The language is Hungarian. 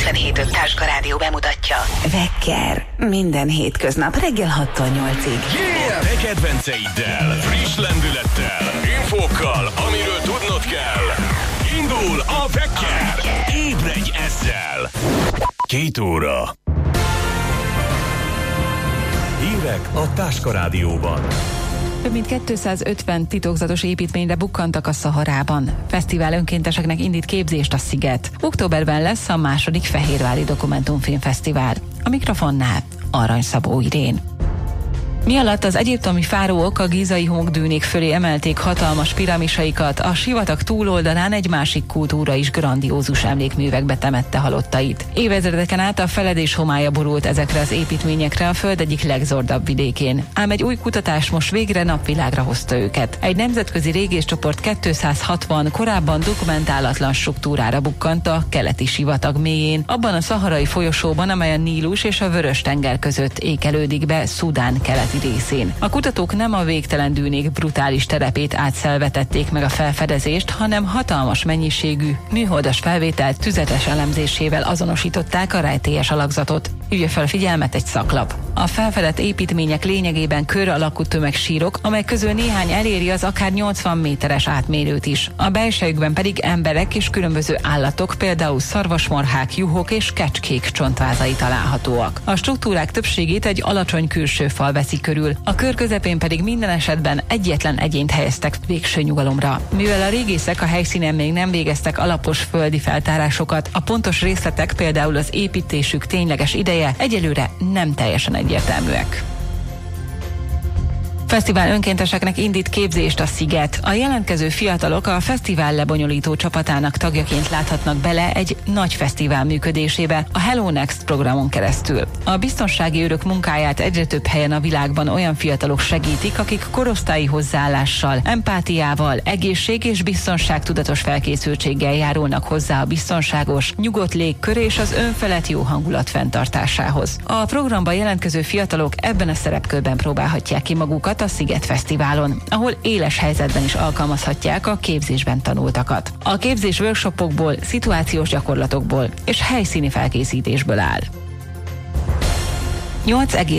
97.5 Táska Rádió bemutatja. Wecker. Minden hétköznap reggel 6-tól 8-ig. Yeah! Te kedvenceiddel, friss lendülettel, infókkal, amiről tudnod kell. Indul a Wecker. Ébredj ezzel. 2 óra. Hírek a Táska Rádióban. Több mint 250 titokzatos építményre bukkantak a Szaharában. Fesztivál önkénteseknek indít képzést a Sziget. Októberben lesz a második Fehérvári Dokumentumfilmfesztivál. A mikrofonnál Arany Szabó Irén. Mi alatt az egyiptomi fáraók a gízai homokdűnék fölé emelték hatalmas piramisaikat, a sivatag túloldalán egy másik kultúra is grandiózus emlékművekbe temette halottait. Évezredeken át a feledés homálya borult ezekre az építményekre a föld egyik legzordabb vidékén. Ám egy új kutatás most végre napvilágra hozta őket. Egy nemzetközi régészcsoport 260 korábban dokumentálatlan struktúrára bukkant a keleti sivatag mélyén, abban a szaharai folyosóban, amely a Nílus és a Vörös-tenger között ékelődik be Szudán keleti részén. A kutatók nem a végtelen dűnék brutális terepét átszelvetették meg a felfedezést, hanem hatalmas mennyiségű műholdas felvételt tüzetes elemzésével azonosították a rejtélyes alakzatot. Hívja fel figyelmet egy szaklap. A felfedett építmények lényegében kör alakú tömegsírok, amely közül néhány eléri az akár 80 méteres átmérőt is. A belsejükben pedig emberek és különböző állatok, például szarvasmarhák, juhok és kecskék csontvázai találhatóak. A struktúrák többségét egy alacsony külső fal veszi körül, a kör közepén pedig minden esetben egyetlen egyént helyeztek végső nyugalomra. Mivel a régészek a helyszínen még nem végeztek alapos földi feltárásokat, a pontos részletek, például az építésük tényleges ideje egyelőre nem teljesen egyértelműek. Fesztivál önkénteseknek indít képzést a Sziget. A jelentkező fiatalok a fesztivál lebonyolító csapatának tagjaként láthatnak bele egy nagy fesztivál működésébe a Hello Next programon keresztül. A biztonsági őrök munkáját egyre több helyen a világban olyan fiatalok segítik, akik korosztályi hozzáállással, empátiával, egészség és biztonságtudatos felkészültséggel járulnak hozzá a biztonságos, nyugodt légkör és az önfelett jó hangulat fenntartásához. A programba jelentkező fiatalok ebben a szerepkörben próbálhatják ki magukat a Sziget Fesztiválon, ahol éles helyzetben is alkalmazhatják a képzésben tanultakat. A képzés workshopokból, szituációs gyakorlatokból és helyszíni felkészítésből áll. 8